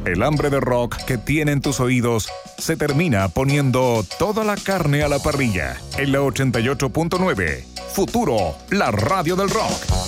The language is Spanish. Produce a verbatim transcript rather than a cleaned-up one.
El hambre de rock que tienen tus oídos se termina poniendo toda la carne a la parrilla. En la ochenta y ocho punto nueve, Futuro, la radio del rock.